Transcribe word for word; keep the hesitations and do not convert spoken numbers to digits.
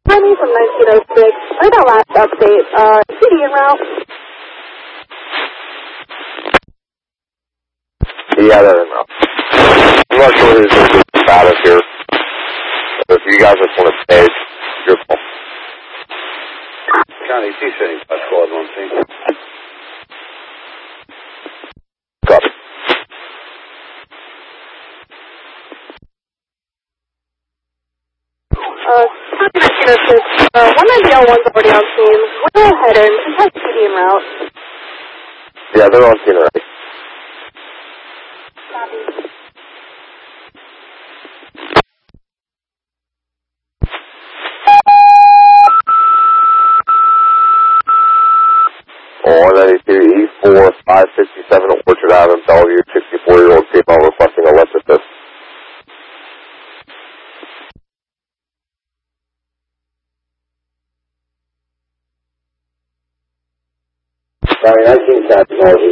Honey from nineteen oh six. I got last update. Uh, C D en route. Yeah, they're in route. I'm not sure who's going to get out of here. If you guys just want to stay, it's your fault. County T setting, five squad one team. Copy. Uh, nineteen oh six. Uh, one ninety L one's already on scene. We're go ahead and contest C D en route. Yeah, they're on scene already. Copy. one ninety-two E four five sixty-seven Orchard Avenue, Bellevue, sixty-four-year-old female requesting a left assist. Sorry, nineteen technology.